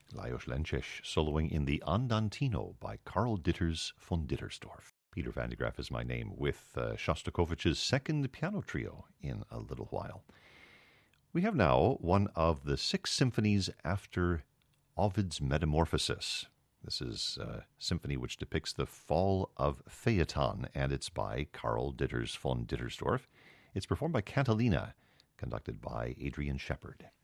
Lajos Lences soloing in the Andantino by Karl Ditters von Dittersdorf. Peter van de Graaf is my name, with Shostakovich's second piano trio in a little while. We have now one of the 6 symphonies after Ovid's Metamorphosis. This is a symphony which depicts the fall of Phaeton, and it's by Karl Ditters von Dittersdorf. It's performed by Cantilena, conducted by Adrian Shepard.